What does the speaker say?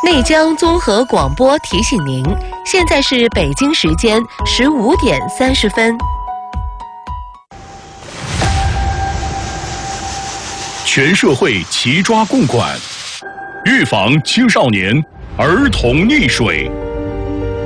内江综合广播提醒您，现在是北京时间15:30。 全社会齐抓共管，预防青少年儿童溺水。